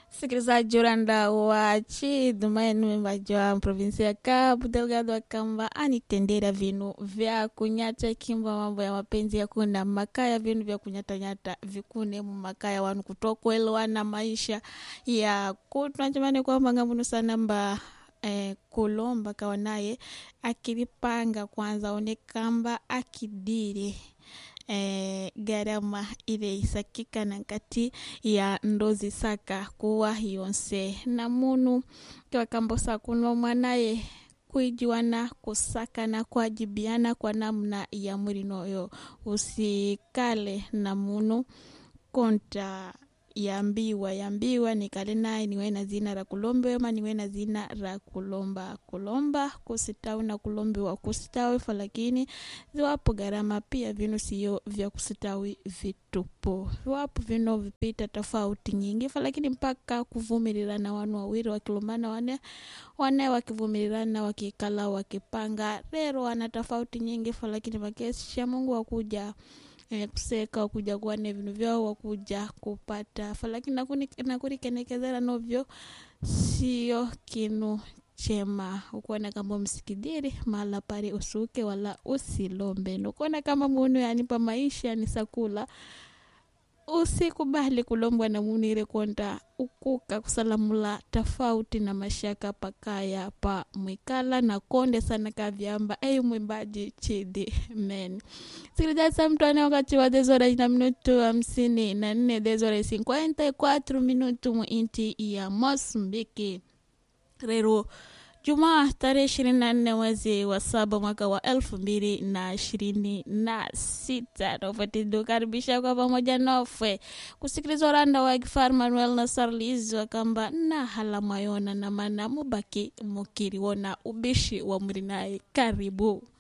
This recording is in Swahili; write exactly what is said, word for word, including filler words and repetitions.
Sikilizaji uranda wa Chidumani mbajwa provinsi ya Cabo Delgado akamba anitendera vinu vya kunyata kimba mambo ya mapenzi ya kuna makaya vinu vya kunyata nyata vikune mu makaya wanu kutokuelewa na maisha ya kutunachimani kwa mangamuno sana mba eh, kulomba kawa naye akilipanga kwanza onekamba akidiri Eh, garama ile isakika na kati ya ndozi saka kuwa yonse na munu kwa kambosa kuno mwanaye kuijuana kusaka na kuajibiana kwa namna ya murinoyo usikale na munu konta yambiwa yambiwa nikale naye niwe na zina ra kulombe ama niwe na zina ra kulomba kulomba kusitawi na kulombewa kusitawi falakini ziwapo garama pia vinu siyo vya kusitawi vitupo ziwapo vinu vipita tofauti nyingi falakini mpaka kuvumirirana wanu wawiri wakilumbana wane wane wakivumirirana wakikala wakipanga rero wana tofauti nyingi falakini makesha Mungu wakuja Eh, kuseka kuja kuwa nevinu vyao wakuja kupata falaki nakuri kenekezera novyo siyo kinu chema ukuona kama msikidiri mala pari usuke wala usilombe ukuona kama munu yanipa maisha ni sakula usikubali kulombwa na munu ile konta ukuka kusalamula tofauti na mashaka pakaya pa mwikala na konde sana kavyamba ayu mwimbaji Chidi men sikiliza mtu ane wakati wa dezora ina minutu hamsini na nne dezora cinquenta y cuatro minutu mu inti ya Mozambiki rero Jumaa tarehe ishirini na nne mwezi wa saba mwaka wa elfu mbili na ishirini na sita. Nofatidu karibisha kwa pamoja nofwe. Kusikiliza randa wa Gifar Manuel na Sarlizi wakamba na hala mayona na mana mubaki mukiri wona ubishi wa murinae. Karibu.